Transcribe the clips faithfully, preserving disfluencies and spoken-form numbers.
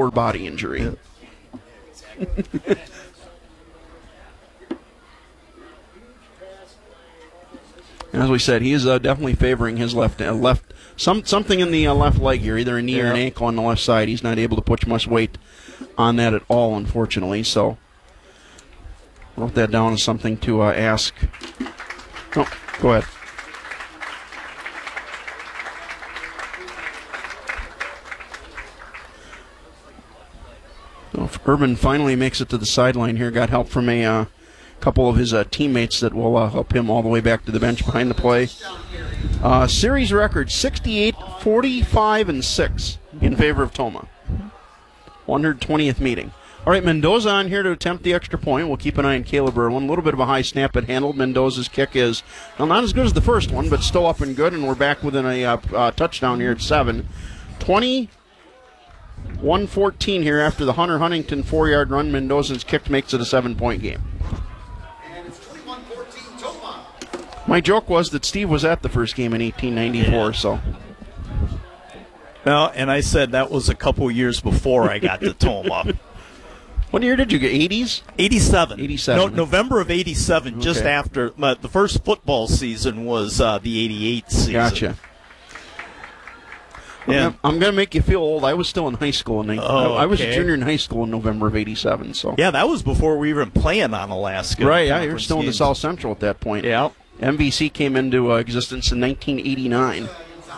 lower body injury. Yeah. As we said, he is uh, definitely favoring his left uh, left some something in the uh, left leg here, either a knee yeah. or an ankle on the left side. He's not able to put much weight on that at all, unfortunately. So wrote that down as something to uh, ask. Oh, go ahead. So if Urban finally makes it to the sideline here, got help from a uh, couple of his uh, teammates that will uh, help him all the way back to the bench behind the play. Uh, series record sixty-eight, forty-five, and six in favor of Tomah. one hundred twentieth meeting. All right, Mendoza on here to attempt the extra point. We'll keep an eye on Caleb Irwin. A little bit of a high snap at handled. Mendoza's kick is, well, not as good as the first one, but still up and good, and we're back within a uh, uh, touchdown here at seven. twenty-one fourteen here after the Hunter Huntington four-yard run. Mendoza's kick makes it a seven-point game. My joke was that Steve was at the first game in eighteen ninety-four, yeah. so... Well, and I said that was a couple years before I got to Tomah. What year did you get? eighties? eighty-seven. eighty-seven. No, November of eighty-seven, okay. Just after uh, the first football season was uh, the eighty-eight season. Gotcha. Yeah. I'm, I'm going to make you feel old. I was still in high school. In nineteen, oh, I, I was okay. a junior in high school in November of eighty-seven. So yeah, that was before we were even playing on Alaska. Right, yeah, you're still games. in the South Central at that point. Yeah. M V C came into uh, existence in nineteen eighty-nine.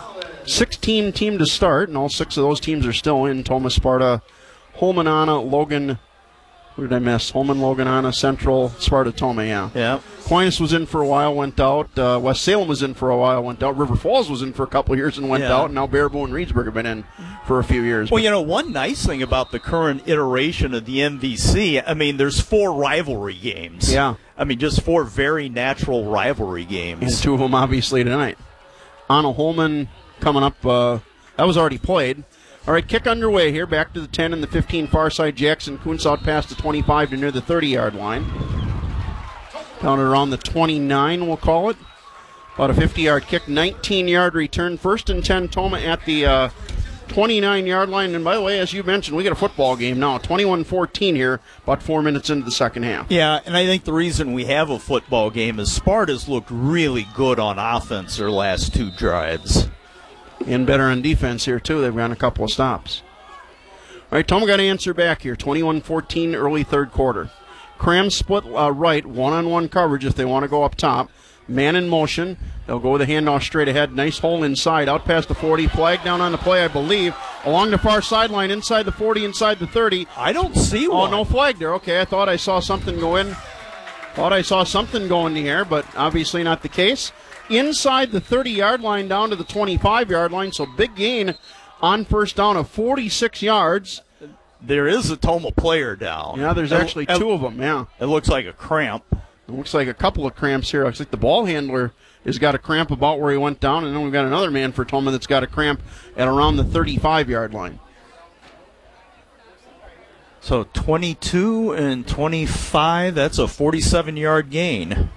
sixteen team to start, and all six of those teams are still in. Tomah, Sparta, Holman, Anna, Logan. Who did I miss? Holman, Logan, Anna, Central, Sparta, Tomah, yeah. Yeah. Aquinas was in for a while, went out. Uh, West Salem was in for a while, went out. River Falls was in for a couple of years and went yeah. out. And now Baraboo and Reedsburg have been in for a few years. Well, you know, one nice thing about the current iteration of the M V C, I mean, there's four rivalry games. Yeah. I mean, just four very natural rivalry games. And two of them, obviously, tonight. Anna Holman coming up. Uh, that was already played. All right, kick underway here. Back to the ten and the fifteen far side. Jackson Kuntz out past the twenty-five to near the thirty-yard line. Down at around the twenty-nine, we'll call it. About a fifty-yard kick, nineteen-yard return. First and ten, Tomah at the uh, twenty-nine-yard line. And by the way, as you mentioned, we got a football game now. twenty-one fourteen here, about four minutes into the second half. Yeah, and I think the reason we have a football game is Sparta's looked really good on offense their last two drives. And better on defense here, too. They've run a couple of stops. All right, Tomah got to answer back here. twenty-one fourteen, early third quarter. Cram split uh, right, one-on-one coverage if they want to go up top. Man in motion. They'll go with a handoff straight ahead. Nice hole inside. Out past the forty. Flag down on the play, I believe. Along the far sideline, inside the forty, inside the thirty. I don't see one. Oh, no flag there. Okay, I thought I saw something go in. Thought I saw something go in the air, but obviously not the case. Inside the thirty-yard line down to the twenty-five-yard line, so big gain on first down of forty-six yards. There is a Tomah player down. Yeah, there's actually two of them, yeah. It looks like a cramp. It looks like a couple of cramps here. Looks like the ball handler has got a cramp about where he went down, and then we've got another man for Tomah that's got a cramp at around the thirty-five-yard line. So twenty-two and twenty-five, that's a forty-seven-yard gain.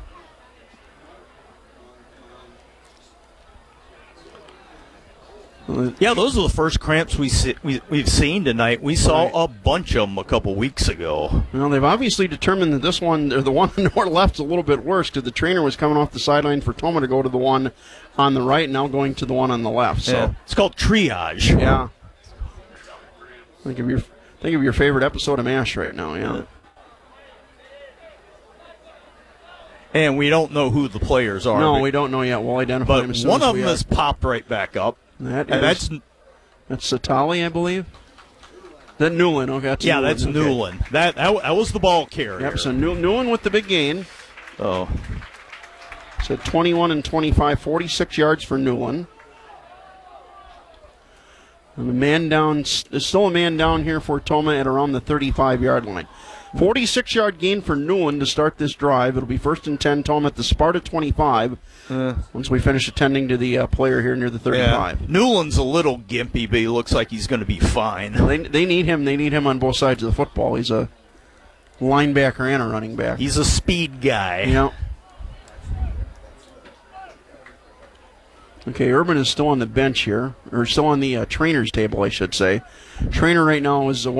Yeah, those are the first cramps we see, we, we've seen tonight. We saw right. a bunch of them a couple weeks ago. Well, they've obviously determined that this one, or the one on the left, is a little bit worse because the trainer was coming off the sideline for Tomah to go to the one on the right, now going to the one on the left. So yeah. It's called triage. Yeah. Think of your think of your favorite episode of MASH right now. Yeah. yeah. And we don't know who the players are. No, we don't know yet. We'll identify but them as soon one as of them we has popped right back up. That and is, that's that's Satali, I believe. That Newland. Okay, that's yeah, Newland. that's okay. Newland. That, that that was the ball carrier. Yep. So New, Newland with the big gain. Oh, so twenty-one and twenty-five, forty-six yards for Newland. And the man down. There's still a man down here for Tomah at around the thirty-five-yard line. forty-six-yard gain for Newland to start this drive. It'll be first and ten, Tomah at the Sparta twenty-five. Uh, once we finish attending to the uh, player here near the thirty-five. Yeah. Newland's a little gimpy, but he looks like he's going to be fine. They, they need him. They need him on both sides of the football. He's a linebacker and a running back. He's a speed guy. Yeah. Okay, Urban is still on the bench here, or still on the uh, trainer's table, I should say. Trainer right now is